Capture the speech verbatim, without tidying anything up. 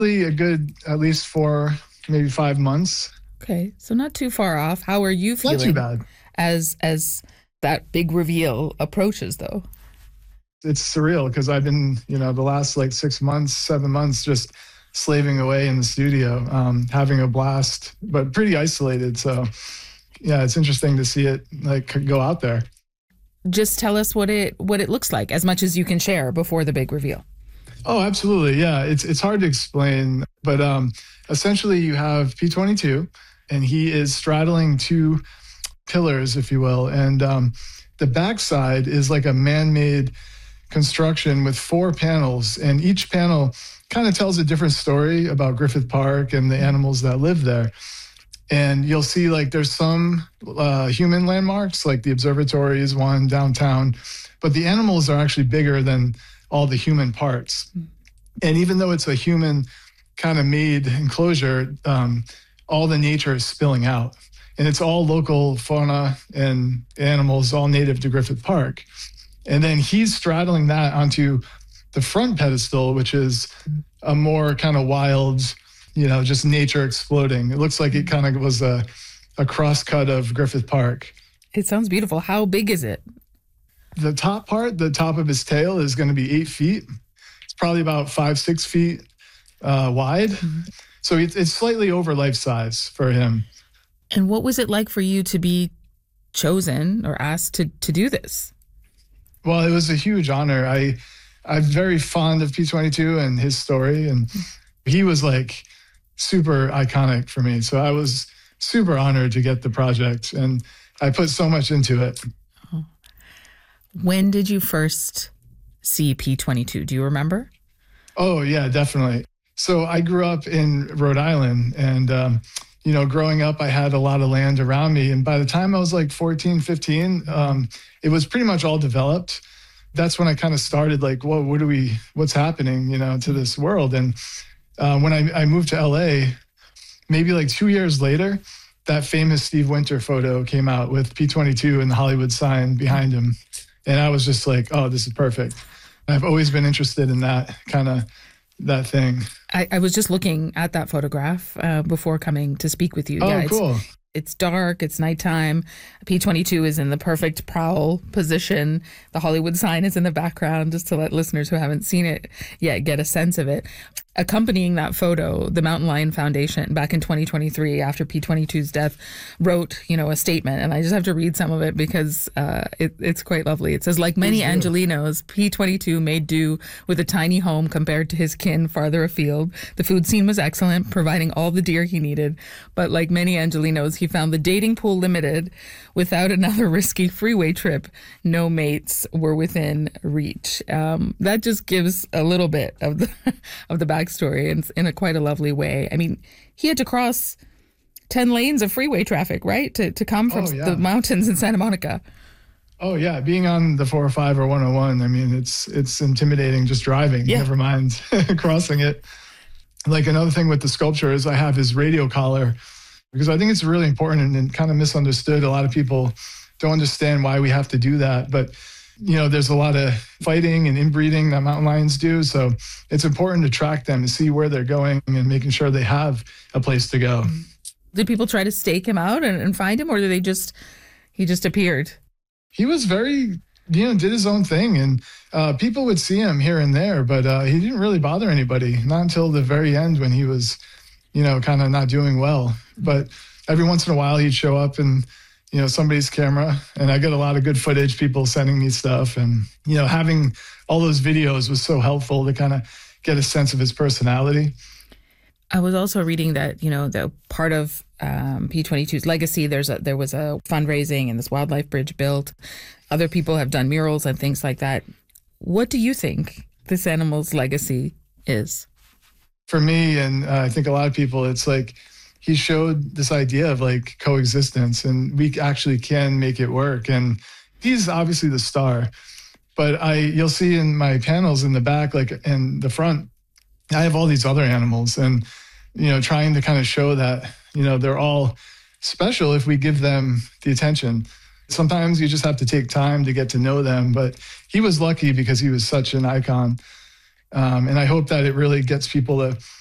A good at least four, maybe five months. Okay, so not too far off. How are you feeling? Not too bad. As as that big reveal approaches, though? It's surreal because I've been, you know, the last like six months, seven months, just slaving away in the studio, um, having a blast, but pretty isolated. So, yeah, it's interesting to see it like go out there. Just tell us what it what it looks like, as much as you can share before the big reveal. Oh, absolutely. Yeah, it's it's hard to explain, but um, essentially you have P twenty-two, and he is straddling two pillars, if you will, and um, the backside is like a man-made construction with four panels, and each panel kind of tells a different story about Griffith Park and the animals that live there. And you'll see like there's some uh, human landmarks, like the observatory is one downtown, but the animals are actually bigger than all the human parts. And even though it's a human kind of made enclosure, um, all the nature is spilling out. And it's all local fauna and animals, all native to Griffith Park. And then he's straddling that onto the front pedestal, which is a more kind of wild, you know, just nature exploding. It looks like it kind of was a, a cross-cut of Griffith Park. It sounds beautiful. How big is it? The top part, the top of his tail is going to be eight feet. It's probably about five, six feet uh, wide. Mm-hmm. So it's, it's slightly over life size for him. And what was it like for you to be chosen or asked to, to do this? Well, it was a huge honor. I, I'm very fond of P twenty-two and his story. And he was like super iconic for me. So I was super honored to get the project. And I put so much into it. When did you first see P twenty-two? Do you remember? Oh, yeah, definitely. So I grew up in Rhode Island, and, um, you know, growing up, I had a lot of land around me. And by the time I was like fourteen, fifteen, um, it was pretty much all developed. That's when I kind of started like, whoa, what do we, what's happening, you know, to this world? And uh, when I, I moved to L A, maybe like two years later, that famous Steve Winter photo came out with P twenty-two and the Hollywood sign behind him. And I was just like, oh, this is perfect. I've always been interested in that kind of, that thing. I, I was just looking at that photograph uh, before coming to speak with you. Oh, yeah, cool. It's, it's dark, it's nighttime. P twenty-two is in the perfect prowl position. The Hollywood sign is in the background, just to let listeners who haven't seen it yet get a sense of it. Accompanying that photo, the Mountain Lion Foundation, back in twenty twenty-three, after P twenty-two's death, wrote, you know, a statement. And I just have to read some of it because uh, it, it's quite lovely. It says, like many Angelenos, P twenty-two made do with a tiny home compared to his kin farther afield. The food scene was excellent, providing all the deer he needed. But like many Angelenos, he found the dating pool limited. Without another risky freeway trip, no mates were within reach. Um, that just gives a little bit of the of the backstory in, in a quite a lovely way. I mean, he had to cross ten lanes of freeway traffic, right, to to come from oh, yeah. the mountains in Santa Monica. Oh yeah, being on the four oh five or one oh one, I mean, it's it's intimidating just driving. Yeah. Never mind crossing it. Like another thing with the sculpture is I have his radio collar, because I think it's really important and, and kind of misunderstood. A lot of people don't understand why we have to do that. But, you know, there's a lot of fighting and inbreeding that mountain lions do. So it's important to track them, to see where they're going and making sure they have a place to go. Did people try to stake him out and, and find him, or did they just, he just appeared? He was very, you know, did his own thing. And uh, people would see him here and there, but uh, he didn't really bother anybody, not until the very end when he was, you know, kind of not doing well. But every once in a while he'd show up in, you know, somebody's camera, and I get a lot of good footage, people sending me stuff. And, you know, having all those videos was so helpful to kind of get a sense of his personality. I was also reading that, you know, the part of um, P twenty-two's legacy, there's a, there was a fundraising and this wildlife bridge built. Other people have done murals and things like that. What do you think this animal's legacy is? For me, and uh, I think a lot of people, it's like he showed this idea of like coexistence, and we actually can make it work. And he's obviously the star, but I, you'll see in my panels in the back, like in the front, I have all these other animals, and, you know, trying to kind of show that, you know, they're all special if we give them the attention. Sometimes you just have to take time to get to know them, but he was lucky because he was such an icon. Um, and I hope that it really gets people to